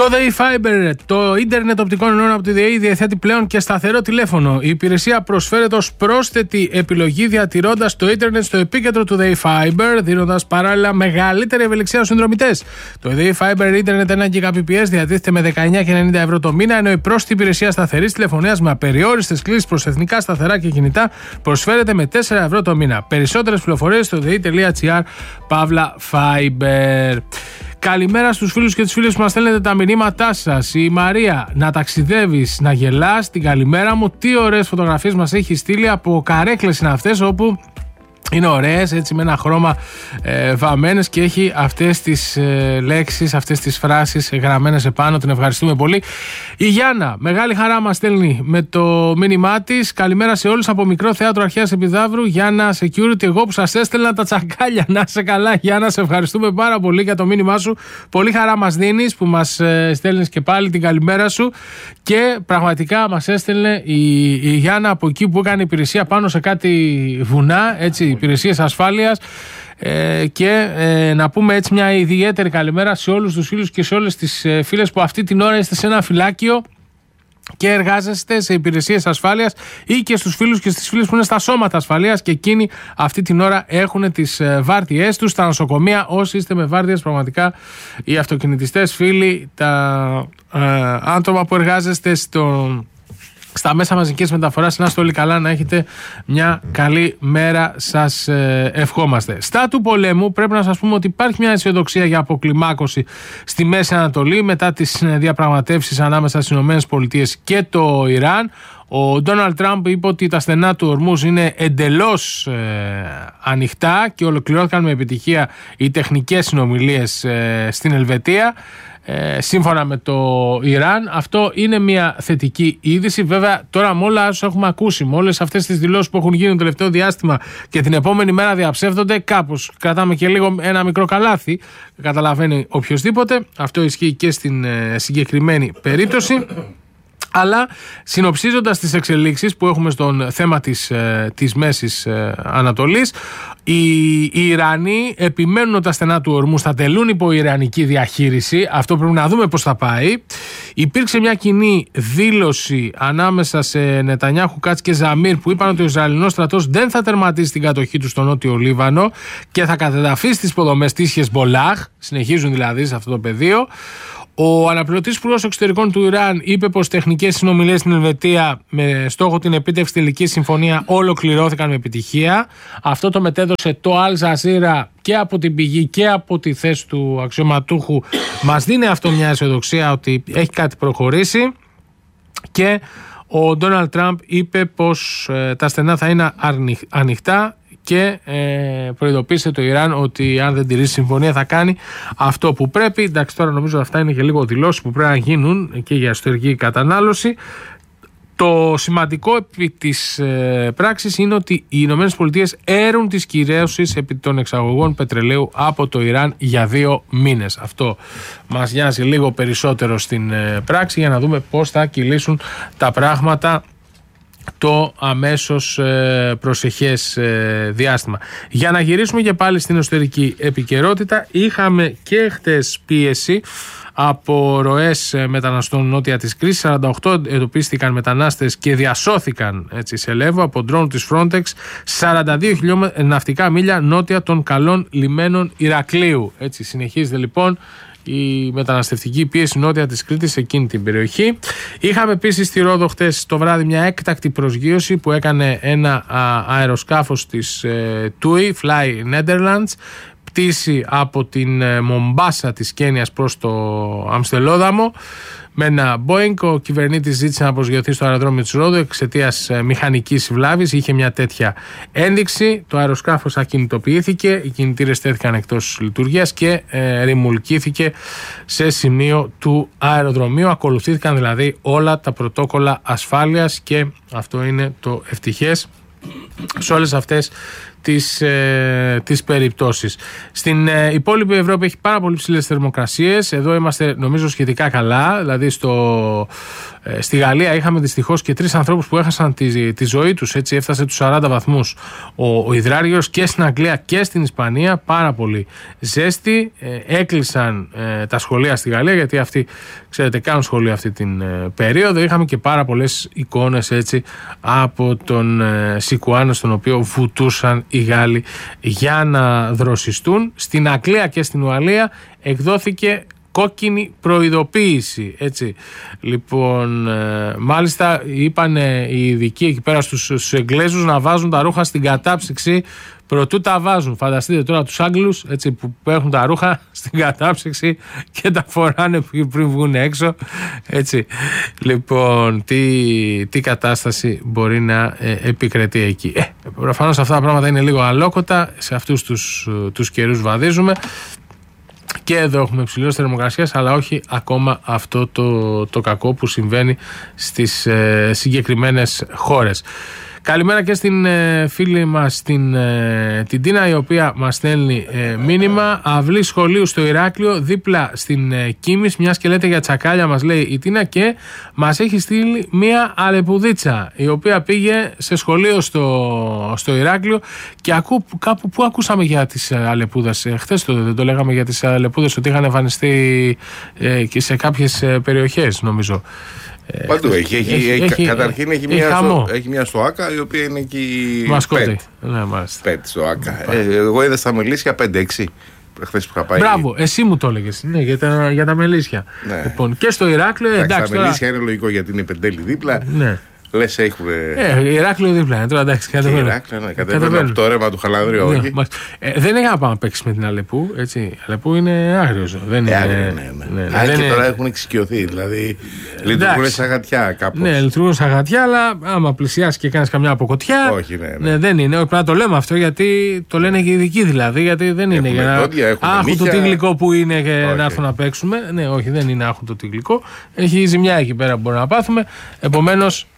Το ΔΕΗ Fiber, το ίντερνετ οπτικών ινών από τη ΔΕΗ, διαθέτει πλέον και σταθερό τηλέφωνο. Η υπηρεσία προσφέρεται ως πρόσθετη επιλογή, διατηρώντας το ίντερνετ στο επίκεντρο του ΔΕΗ Fiber, δίνοντας παράλληλα μεγαλύτερη ευελιξία στους συνδρομητές. Το ΔΕΗ Fiber ίντερνετ 1 Gbps διατίθεται με 19,90 ευρώ το μήνα, ενώ η πρόσθετη υπηρεσία σταθερής τηλεφωνίας με απεριόριστες κλήσεις προς εθνικά σταθερά και κινητά προσφέρεται με 4 ευρώ το μήνα. Περισσότερες πληροφορίες στο dei.gr/Fiber. Καλημέρα στους φίλους και τις φίλες που μας στέλνετε τα μηνύματά σας. Η Μαρία, να ταξιδεύεις, να γελάς, την καλημέρα μου. Τι ωραίες φωτογραφίες μας έχει στείλει, από καρέκλες είναι αυτές, όπου είναι ωραίες, έτσι με ένα χρώμα βαμμένες, και έχει αυτές τις λέξεις, αυτές τις φράσεις γραμμένες επάνω. Την ευχαριστούμε πολύ. Η Γιάννα, μεγάλη χαρά μας στέλνει με το μήνυμά της. Καλημέρα σε όλους από Μικρό Θέατρο Αρχαίας Επιδαύρου. Γιάννα Security, εγώ που σας έστελνα τα τσακάλια. Να είσαι καλά, Γιάννα, σε ευχαριστούμε πάρα πολύ για το μήνυμά σου. Πολύ χαρά μας δίνεις που μας στέλνεις και πάλι την καλημέρα σου. Και πραγματικά μας έστελνε η Γιάννα από εκεί που έκανε υπηρεσία πάνω σε κάτι βουνά, έτσι, υπηρεσίες ασφάλειας, και να πούμε έτσι μια ιδιαίτερη καλημέρα σε όλους τους φίλους και σε όλες τις φίλες που αυτή την ώρα είστε σε ένα φυλάκιο και εργάζεστε σε υπηρεσίες ασφάλειας, ή και στους φίλους και στις φίλες που είναι στα σώματα ασφαλείας και εκείνοι αυτή την ώρα έχουν τις βάρδιές τους στα νοσοκομεία. Όσοι είστε με βάρδιες, πραγματικά οι αυτοκινητιστές φίλοι, τα άτομα που εργάζεστε στα μέσα μαζικής μεταφοράς, να είστε όλοι καλά, να έχετε μια καλή μέρα, σας ευχόμαστε. Στα του πολέμου πρέπει να σας πούμε ότι υπάρχει μια αισιοδοξία για αποκλιμάκωση στη Μέση Ανατολή μετά τις διαπραγματεύσεις ανάμεσα στις ΗΠΑ και το Ιράν. Ο Ντόναλντ Τραμπ είπε ότι τα στενά του Ορμούζ είναι εντελώς ανοιχτά και ολοκληρώθηκαν με επιτυχία οι τεχνικές συνομιλίες στην Ελβετία. Σύμφωνα με το Ιράν, αυτό είναι μια θετική είδηση. Βέβαια, τώρα με όλα όσα έχουμε ακούσει, με όλες αυτές τις δηλώσεις που έχουν γίνει το τελευταίο διάστημα και την επόμενη μέρα διαψεύδονται, κάπως κρατάμε και λίγο ένα μικρό καλάθι. Καταλαβαίνει οποιοσδήποτε. Αυτό ισχύει και στην συγκεκριμένη περίπτωση. Αλλά συνοψίζοντας τις εξελίξεις που έχουμε στον θέμα της Μέσης Ανατολής, οι Ιρανοί επιμένουν ότι τα στενά του Ορμούς θα τελούν υπό ιρανική διαχείριση. Αυτό πρέπει να δούμε πώς θα πάει. Υπήρξε μια κοινή δήλωση ανάμεσα σε Νετανιάχου, Κάτς και Ζαμίρ, που είπαν ότι ο Ισραηλινός στρατός δεν θα τερματίσει την κατοχή του στο Νότιο Λίβανο και θα κατεδαφίσει τις υποδομές της Χεσμπολάχ. Συνεχίζουν δηλαδή σε αυτό το πεδίο. Ο αναπληρωτής υπουργός εξωτερικών του Ιράν είπε πως τεχνικές συνομιλίες στην Ελβετία με στόχο την επίτευξη τελικής συμφωνία ολοκληρώθηκαν με επιτυχία. Αυτό το μετέδωσε το Al Jazeera και από την πηγή και από τη θέση του αξιωματούχου. Μας δίνει αυτό μια αισιοδοξία ότι έχει κάτι προχωρήσει. Και ο Ντόναλντ Τραμπ είπε πως τα στενά θα είναι ανοιχτά και προειδοποίησε το Ιράν ότι αν δεν τηρήσει συμφωνία θα κάνει αυτό που πρέπει. Εντάξει, τώρα νομίζω αυτά είναι και λίγο δηλώσεις που πρέπει να γίνουν και για εσωτερική κατανάλωση. Το σημαντικό επί της πράξης είναι ότι οι Ηνωμένες Πολιτείες έρουν τις κυρώσεις επί των εξαγωγών πετρελαίου από το Ιράν για 2 μήνες. Αυτό μας νοιάζει λίγο περισσότερο στην πράξη, για να δούμε πώς θα κυλήσουν τα πράγματα το αμέσως προσεχές διάστημα. Για να γυρίσουμε και πάλι στην εσωτερική επικαιρότητα, είχαμε και χτες πίεση από ροές μεταναστών νότια της κρίσης. 48 εντοπίστηκαν μετανάστες και διασώθηκαν, έτσι, σε Λέβο από ντρόουν της Frontex 42 ναυτικά μίλια νότια των καλών λιμένων Ηρακλείου. Έτσι συνεχίζεται λοιπόν η μεταναστευτική πίεση νότια της Κρήτης σε εκείνη την περιοχή. Είχαμε επίσης στη Ρόδο χτες το βράδυ μια έκτακτη προσγείωση που έκανε ένα αεροσκάφος της TUI, Fly Netherlands, πτήση από την Μομπάσα της Κένιας προς το Αμστελόδαμο με ένα Boeing. Ο κυβερνήτης ζήτησε να προσγειωθεί στο αεροδρόμιο της Ρόδου εξαιτίας μηχανικής βλάβης. Είχε μια τέτοια ένδειξη. Το αεροσκάφος ακινητοποιήθηκε, οι κινητήρες τέθηκαν εκτός λειτουργίας και ρημουλκήθηκε σε σημείο του αεροδρομίου. Ακολουθήθηκαν δηλαδή όλα τα πρωτόκολλα ασφάλειας και αυτό είναι το ευτυχές σε όλες αυτές τις περιπτώσεις. Στην υπόλοιπη Ευρώπη έχει πάρα πολύ ψηλές θερμοκρασίες. Εδώ είμαστε νομίζω σχετικά καλά. Δηλαδή στη Γαλλία είχαμε δυστυχώς και 3 ανθρώπους που έχασαν τη ζωή τους. Έτσι έφτασε τους 40 βαθμούς ο υδράργυρος, και στην Αγγλία και στην Ισπανία. Πάρα πολύ ζέστη. Έκλεισαν τα σχολεία στη Γαλλία, γιατί αυτοί, ξέρετε, κάνουν σχολεία αυτή την περίοδο. Είχαμε και πάρα πολλές εικόνες έτσι από τον Σικουάνο, στον οποίο βουτούσαν οι Γάλλοι για να δροσιστούν. Στην Αγγλία και στην Ουαλία εκδόθηκε κόκκινη προειδοποίηση, έτσι. Λοιπόν, μάλιστα είπαν οι ειδικοί εκεί πέρα στους Εγγλέζους να βάζουν τα ρούχα στην κατάψυξη προτού τα βάζουν. Φανταστείτε τώρα τους Άγγλους, έτσι, που έχουν τα ρούχα στην κατάψυξη και τα φοράνε πριν βγουν έξω, έτσι. Λοιπόν, τι κατάσταση μπορεί να επικρατεί εκεί. Προφανώς αυτά τα πράγματα είναι λίγο αλόκοτα, σε αυτούς τους καιρούς βαδίζουμε. Και εδώ έχουμε υψηλές θερμοκρασίες, αλλά όχι ακόμα αυτό το κακό που συμβαίνει στις συγκεκριμένες χώρες. Καλημέρα και στην φίλη μας την Τίνα, η οποία μας στέλνει μήνυμα. Αυλή σχολείου στο Ηράκλειο, δίπλα στην Κίμης, μιας και λέτε για τσακάλια, μας λέει η Τίνα, και μας έχει στείλει μια αλεπουδίτσα, η οποία πήγε σε σχολείο στο Ηράκλειο. Και κάπου που ακούσαμε για τις αλεπούδες, χθες δεν το λέγαμε για τις αλεπούδες, ότι είχαν εμφανιστεί και σε κάποιες περιοχές, νομίζω. Παντού καταρχήν έχει μια στο Άκα, η οποία είναι και η μασκότη. Ναι, πέτ στο Άκα. Εγώ είδα στα Μελίσια 5-6 χθες που είχα πάει. Μπράβο, εσύ μου το έλεγες, ναι, για τα Μελίσια. Ναι. Λοιπόν, και στο Ηράκλειο, εντάξει. Τα Μελίσια είναι λογικό, γιατί είναι Πεντέλη δίπλα. Ναι. Λες έχουν. Ηράκλειο δίπλα είναι τώρα, εντάξει. Κατεβαίνω από το ρεύμα του Χαλανδρίου, όχι. Δεν έχει να πάμε να παίξει με την Αλεπού. Έτσι. Η Αλεπού είναι άγριο ζώο. Και τώρα έχουν εξοικειωθεί. Δηλαδή λειτουργούν σαν γατιά κάπως. Ναι, λειτουργούν σαν γατιά, αλλά άμα πλησιάσει και κάνει καμιά αποκοτιά. Όχι, ναι. Δεν είναι. Πρέπει να το λέμε αυτό, γιατί το λένε και οι ειδικοί δηλαδή. Γιατί δεν είναι για να. Άχουν το τίγλικο που είναι και να έρθουν να παίξουμε. Ναι, όχι, δεν είναι άχουν το τίγλικο. Έχει ζημιά εκεί πέρα που μπορούμε να πάθουμε. Επομένως,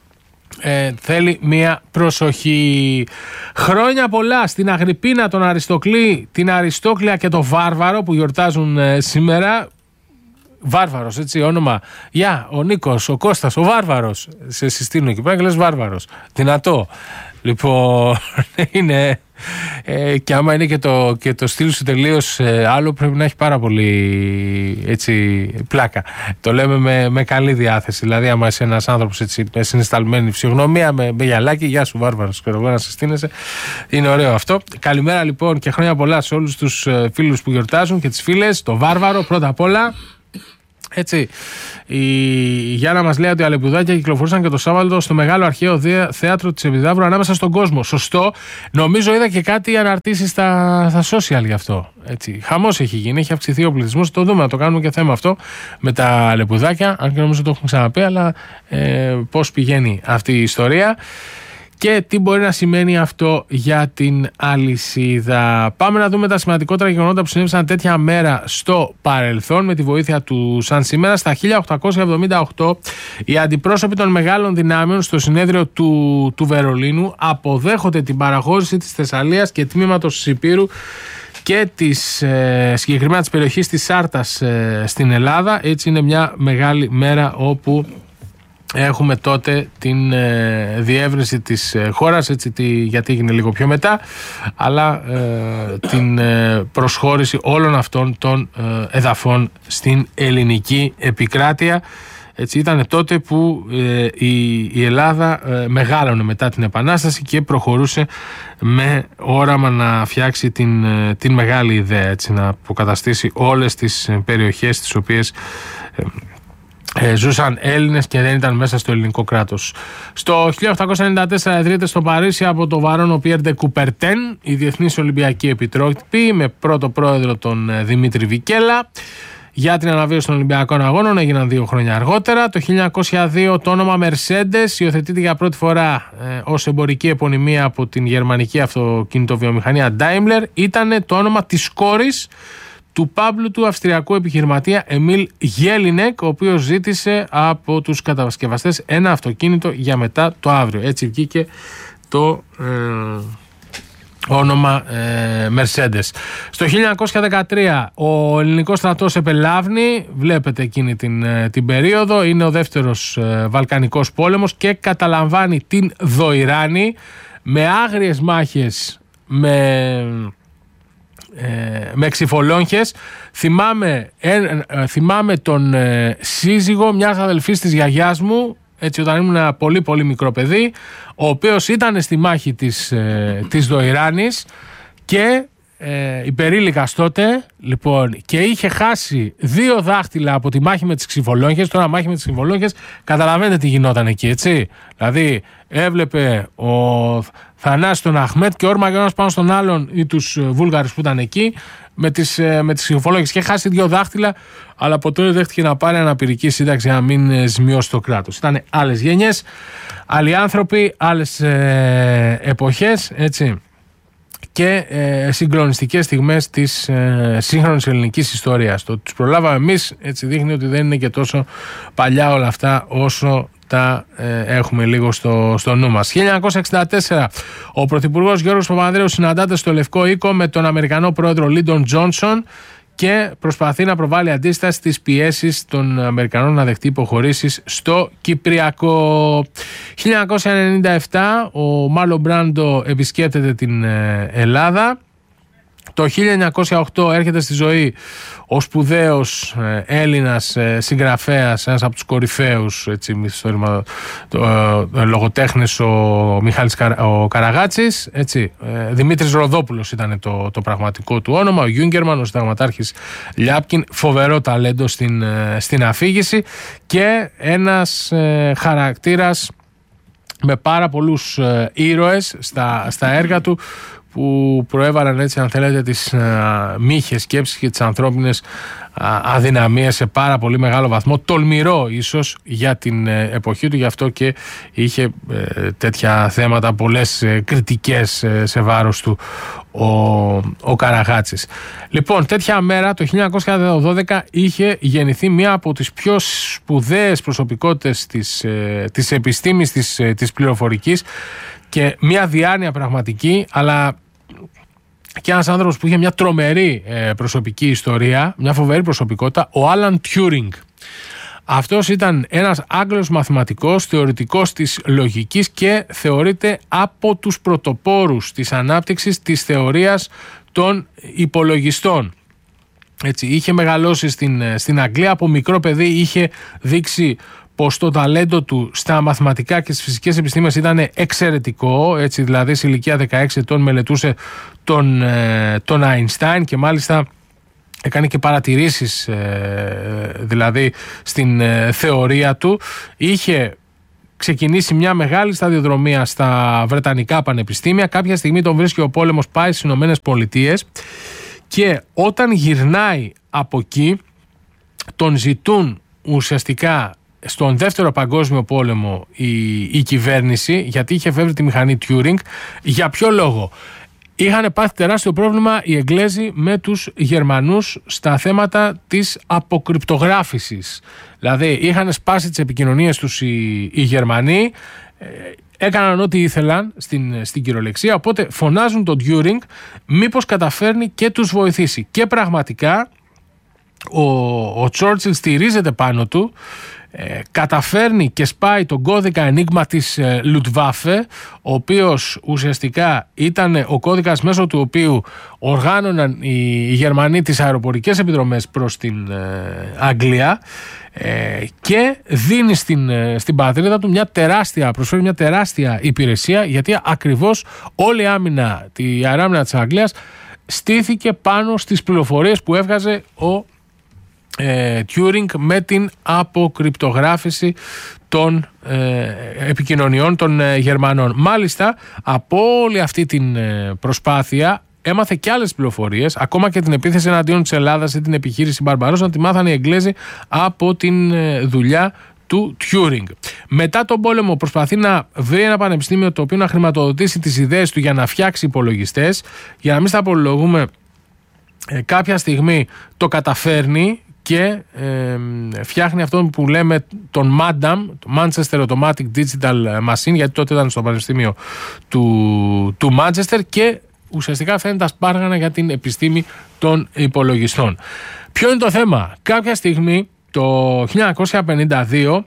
θέλει μία προσοχή. Χρόνια πολλά στην Αγρυπίνα, τον Αριστοκλή, την Αριστόκλεια και τον Βάρβαρο που γιορτάζουν σήμερα. Βάρβαρος, έτσι, όνομα. Ο Νίκος, ο Κώστας, ο Βάρβαρος. Σε συστήνω εκεί πέρα και λες Βάρβαρος. Δυνατό. Λοιπόν, είναι. Και άμα είναι και το στυλ σου τελείως άλλο, πρέπει να έχει πάρα πολύ, έτσι, πλάκα. Το λέμε με καλή διάθεση. Δηλαδή, άμα είσαι ένας άνθρωπος έτσι, με συναισθαλμένη φυσιογνωμία, με γυαλάκι, γεια σου Βάρβαρος, ξέρω εγώ, να συστήνεσαι. Είναι ωραίο αυτό. Καλημέρα λοιπόν και χρόνια πολλά σε όλους τους φίλους που γιορτάζουν και τις φίλες. Το Βάρβαρο πρώτα απ' όλα. Έτσι, η Γιάννα μας λέει ότι οι αλεπουδάκια κυκλοφορούσαν και το Σάββατο στο μεγάλο αρχαίο θέατρο της Επιδαύρου ανάμεσα στον κόσμο. Σωστό. Νομίζω είδα και κάτι αναρτήσεις στα social γι' αυτό. Έτσι. Χαμός έχει γίνει, έχει αυξηθεί ο πληθυσμός. Το δούμε, να το κάνουμε και θέμα αυτό με τα αλεπουδάκια. Αν και νομίζω το έχουμε ξαναπεί, αλλά πώς πηγαίνει αυτή η ιστορία. Και τι μπορεί να σημαίνει αυτό για την αλυσίδα. Πάμε να δούμε τα σημαντικότερα γεγονότα που συνέβησαν τέτοια μέρα στο παρελθόν με τη βοήθεια του σαν σήμερα. Στα 1878 οι αντιπρόσωποι των μεγάλων δυνάμεων στο συνέδριο του Βερολίνου αποδέχονται την παραχώρηση της Θεσσαλίας και τμήματος της Υπήρου και συγκεκριμένα της περιοχής της Σάρτας στην Ελλάδα. Έτσι είναι μια μεγάλη μέρα όπου έχουμε τότε την διεύρυνση της χώρας, έτσι, γιατί έγινε λίγο πιο μετά, αλλά την προσχώρηση όλων αυτών των εδαφών στην ελληνική επικράτεια. Έτσι, ήταν τότε που η Ελλάδα μεγάλωνε μετά την Επανάσταση και προχωρούσε με όραμα να φτιάξει την μεγάλη ιδέα, έτσι, να αποκαταστήσει όλες τις περιοχές τις οποίες ζούσαν Έλληνες και δεν ήταν μέσα στο ελληνικό κράτος. Στο 1894 ιδρύεται στο Παρίσι από τον Βαρόνο Πιέρ ντε Κουπερτέν η Διεθνής Ολυμπιακή Επιτροπή με πρώτο πρόεδρο τον Δημήτρη Βικέλα για την αναβίωση των Ολυμπιακών Αγώνων. Έγιναν 2 χρόνια αργότερα. Το 1902 το όνομα Mercedes υιοθετείται για πρώτη φορά ως εμπορική επωνυμία από την γερμανική αυτοκινητοβιομηχανία Daimler. Ήταν το όνομα της κόρης του Παύλου του αυστριακού επιχειρηματία Εμίλ Γέλινεκ, ο οποίος ζήτησε από τους κατασκευαστές ένα αυτοκίνητο για μετά το αύριο. Έτσι βγήκε όνομα Mercedes. Στο 1913 ο ελληνικός στρατός επελάβνει, βλέπετε εκείνη την περίοδο, είναι ο δεύτερος Βαλκανικός πόλεμος και καταλαμβάνει την Δοϊράνη με άγριες μάχες με ξυφολόγχες. Θυμάμαι τον σύζυγο μιας αδελφής της γιαγιάς μου, έτσι, όταν ήμουν ένα πολύ πολύ μικρό παιδί, ο οποίος ήταν στη μάχη της Δοϊράνης και υπερήλικας τότε, λοιπόν, και είχε χάσει 2 δάχτυλα από τη μάχη με τις ξυφολόγχες. Τώρα μάχη με τις ξυφολόγχες, καταλαβαίνετε τι γινόταν εκεί, έτσι. Δηλαδή έβλεπε ο Θανάσης τον Αχμέτ και όρμαγε ένας πάνω στον άλλον ή τους Βούλγαρους που ήταν εκεί με τις ξυφολόγχες, και χάσει 2 δάχτυλα, αλλά από τότε δέχτηκε να πάρει αναπηρική σύνταξη για να μην ζημιώσει το κράτος. Ήταν άλλες γενιές, άλλοι άνθρωποι, άλλες εποχές, έτσι, και συγκλονιστικές στιγμές της σύγχρονης ελληνικής ιστορίας. Το τους προλάβαμε εμείς, έτσι, δείχνει ότι δεν είναι και τόσο παλιά όλα αυτά όσο τα έχουμε λίγο στο νου μας. 1964 ο Πρωθυπουργός Γιώργος Παπανδρέου συναντάται στο Λευκό Οίκο με τον Αμερικανό πρόεδρο Λίντον Τζόνσον και προσπαθεί να προβάλλει αντίσταση στις πιέσεις των Αμερικανών να δεχτεί υποχωρήσεις στο Κυπριακό. 1997 ο Μάρλον Μπράντο επισκέπτεται την Ελλάδα. Το 1908 έρχεται στη ζωή ο σπουδαίος Έλληνας συγγραφέας, ένας από τους κορυφαίους, έτσι, λογοτέχνης, ο Μιχάλης ο Καραγάτσης, έτσι. Δημήτρης Ροδόπουλος ήταν το πραγματικό του όνομα, ο Γιούγκερμαν, ο συνταγματάρχης Λιάπκιν, φοβερό ταλέντο στην αφήγηση και ένας χαρακτήρας με πάρα πολλούς ήρωες στα έργα του, που προέβαλαν, έτσι, αν θέλετε, τις μύχες σκέψεις και τις ανθρώπινες αδυναμίες σε πάρα πολύ μεγάλο βαθμό, τολμηρό ίσως για την εποχή του, γι' αυτό και είχε τέτοια θέματα, πολλές κριτικές σε βάρος του ο Καραγάτσης. Λοιπόν, τέτοια μέρα το 1912 είχε γεννηθεί μία από τις πιο σπουδαίες προσωπικότητες της επιστήμης της πληροφορικής και μία διάνοια πραγματική, αλλά και ένας άνθρωπος που είχε μια τρομερή προσωπική ιστορία, μια φοβερή προσωπικότητα, ο Άλαν Τιούρινγκ. Αυτός ήταν ένας Άγγλος μαθηματικός, θεωρητικός της λογικής και θεωρείται από τους πρωτοπόρους της ανάπτυξης της θεωρίας των υπολογιστών. Έτσι, είχε μεγαλώσει στην Αγγλία, από μικρό παιδί είχε δείξει πως το ταλέντο του στα μαθηματικά και στις φυσικές επιστήμες ήταν εξαιρετικό, έτσι, δηλαδή σε ηλικία 16 ετών μελετούσε τον Αϊνστάιν και μάλιστα έκανε και παρατηρήσεις δηλαδή στην θεωρία του. Είχε ξεκινήσει μια μεγάλη σταδιοδρομία στα Βρετανικά πανεπιστήμια. Κάποια στιγμή τον βρίσκει ο πόλεμος, πάει στις Ηνωμένες Πολιτείες και όταν γυρνάει από εκεί τον ζητούν ουσιαστικά στον δεύτερο παγκόσμιο πόλεμο η κυβέρνηση, γιατί είχε φεύγει τη μηχανή Turing. Για ποιο λόγο? Είχαν πάθει τεράστιο πρόβλημα οι Εγγλέζοι με τους Γερμανούς στα θέματα της αποκρυπτογράφησης. Δηλαδή είχαν σπάσει τις επικοινωνίες τους οι Γερμανοί, έκαναν ό,τι ήθελαν στην κυριολεξία, οπότε φωνάζουν τον Turing μήπως καταφέρνει και τους βοηθήσει. Και πραγματικά ο Τσόρτσιλ στηρίζεται πάνω του, καταφέρνει και σπάει τον κώδικα ενίγμα της Luftwaffe, ο οποίος ουσιαστικά ήταν ο κώδικας μέσω του οποίου οργάνωναν οι Γερμανοί τις αεροπορικές επιδρομές προς την Αγγλία, και δίνει στην πατρίδα του προσφέρει μια τεράστια υπηρεσία, γιατί ακριβώς όλη η άμυνα, η αεράμυνα της Αγγλίας στήθηκε πάνω στις πληροφορίες που έβγαζε ο Turing με την αποκρυπτογράφηση των επικοινωνιών των Γερμανών. Μάλιστα, από όλη αυτή την προσπάθεια έμαθε και άλλες πληροφορίες, ακόμα και την επίθεση εναντίον της Ελλάδας ή την επιχείρηση Μπαρμπαρόσα, τη μάθανε οι Εγγλέζοι από την δουλειά του Turing. Μετά τον πόλεμο προσπαθεί να βρει ένα πανεπιστήμιο το οποίο να χρηματοδοτήσει τις ιδέες του για να φτιάξει υπολογιστές. Για να μην στα απολογούμε, κάποια στιγμή το καταφέρνει και φτιάχνει αυτό που λέμε τον MADAM, το Manchester Automatic Digital Machine, γιατί τότε ήταν στο Πανεπιστήμιο του Manchester, και ουσιαστικά φαίνεται τα σπάργανα για την επιστήμη των υπολογιστών. Ποιο είναι το θέμα? Κάποια στιγμή το 1952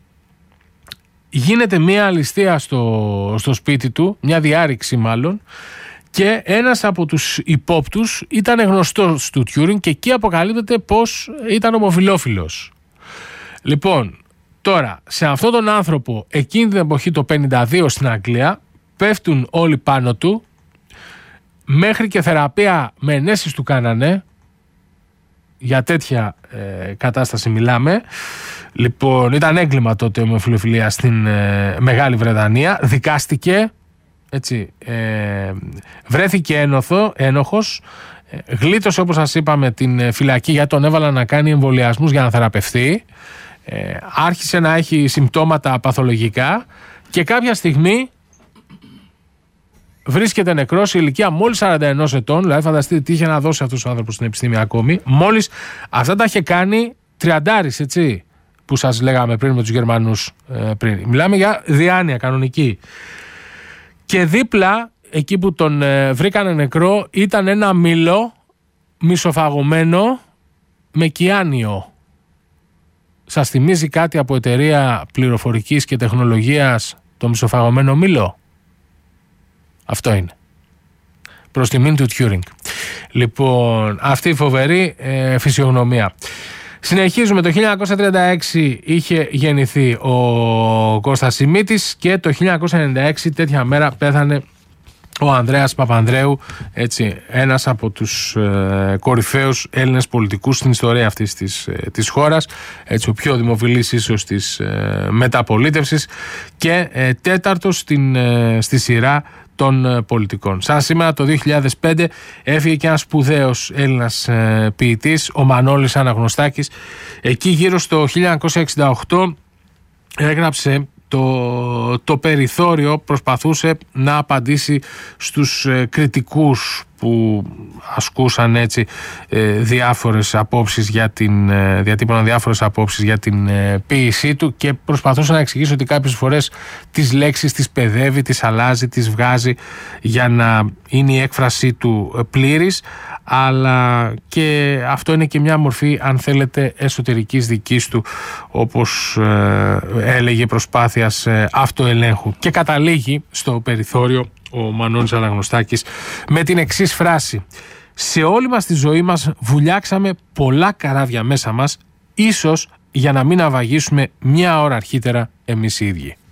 γίνεται μια ληστεία στο σπίτι του, μια διάρρηξη μάλλον, και ένας από τους υπόπτους ήταν γνωστός του Τιούρινγκ και εκεί αποκαλύπτεται πως ήταν ομοφυλόφιλος. Λοιπόν, τώρα, σε αυτόν τον άνθρωπο εκείνη την εποχή το 52 στην Αγγλία πέφτουν όλοι πάνω του, μέχρι και θεραπεία με ενέσεις του κάνανε, για τέτοια κατάσταση μιλάμε. Λοιπόν, ήταν έγκλημα τότε η ομοφυλοφιλία στην Μεγάλη Βρετανία, δικάστηκε, έτσι, βρέθηκε ένοχος, γλίτωσε όπως σας είπαμε την φυλακή γιατί τον έβαλαν να κάνει εμβολιασμούς για να θεραπευτεί, άρχισε να έχει συμπτώματα παθολογικά και κάποια στιγμή βρίσκεται νεκρός σε ηλικία μόλις 41 ετών, δηλαδή φανταστείτε τι είχε να δώσει αυτός ο άνθρωπος στην επιστήμη ακόμη, μόλις αυτά τα είχε κάνει τριαντάρης, έτσι, που σας λέγαμε πριν με τους Γερμανούς πριν. Μιλάμε για διάνοια κανονική. Και δίπλα, εκεί που τον βρήκανε νεκρό, ήταν ένα μήλο μισοφαγωμένο με κιάνιο. Σας θυμίζει κάτι από εταιρεία πληροφορικής και τεχνολογίας το μισοφαγωμένο μήλο? Αυτό είναι. Προς τιμήν του Τιούρινγκ. Λοιπόν, αυτή η φοβερή φυσιογνωμία. Συνεχίζουμε. Το 1936 είχε γεννηθεί ο Κώστας Σιμίτης και το 1996 τέτοια μέρα πέθανε ο Ανδρέας Παπανδρέου, έτσι, ένας από τους κορυφαίους Έλληνες πολιτικούς στην ιστορία αυτής της χώρας, έτσι, ο πιο δημοφιλής ίσως της μεταπολίτευσης και τέταρτος στη σειρά των πολιτικών. Σαν σήμερα το 2005 έφυγε και ένας σπουδαίος Έλληνας ποιητής, ο Μανώλης Αναγνωστάκης. Εκεί γύρω στο 1968 έγραψε το περιθώριο, προσπαθούσε να απαντήσει στους κριτικούς που ασκούσαν, έτσι, διάφορες απόψεις διατύπωναν διάφορες απόψεις για την ποίησή του και προσπαθούσε να εξηγήσει ότι κάποιες φορές τις λέξεις τις παιδεύει, τις αλλάζει, τις βγάζει για να είναι η έκφρασή του πλήρης, αλλά και αυτό είναι και μια μορφή, αν θέλετε, εσωτερικής δικής του, όπως έλεγε, προσπάθειας αυτοελέγχου. Και καταλήγει στο περιθώριο ο Μανώλης Αναγνωστάκης με την εξής φράση: «Σε όλη μας τη ζωή μας βουλιάξαμε πολλά καράβια μέσα μας, ίσως για να μην ναυαγίσουμε μια ώρα αρχίτερα εμείς οι ίδιοι».